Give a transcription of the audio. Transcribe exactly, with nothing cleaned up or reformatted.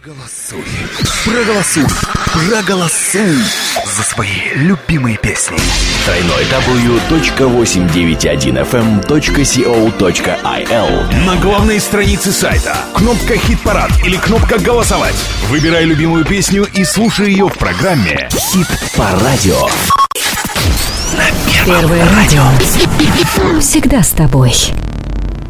Проголосуй, проголосуй, проголосуй за свои любимые песни. дабл ю дабл ю дабл ю точка восемьсот девяносто один эф эм точка си о точка ай эл. На главной странице сайта кнопка «Хит-парад» или кнопка «Голосовать». Выбирай любимую песню и слушай ее в программе «Хит по радио». Первое радио. Всегда с тобой.